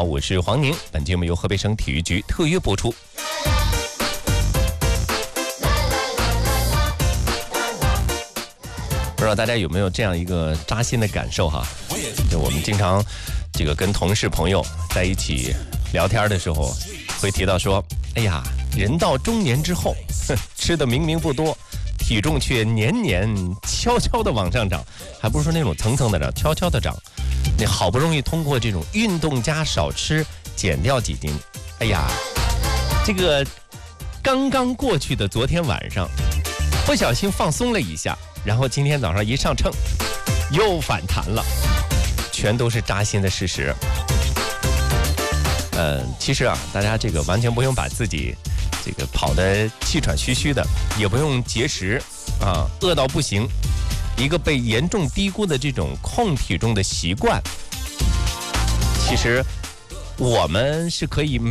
好，我是黄宁。本节目由河北省体育局特约播出。不知道大家有没有这样一个扎心的感受哈？就我们经常跟同事朋友在一起聊天的时候，会提到说，哎呀，人到中年之后，吃的明明不多，体重却年年悄悄的往上涨，还不是说那种层层的涨，悄悄的涨。你好不容易通过这种运动加少吃减掉几斤，哎呀，这个刚刚过去的昨天晚上，不小心放松了一下，然后今天早上一上秤，又反弹了，全都是扎心的事实。其实啊，大家完全不用把自己跑得气喘吁吁的，也不用节食啊，饿到不行。一个被严重低估的这种控体重的习惯，其实我们是可以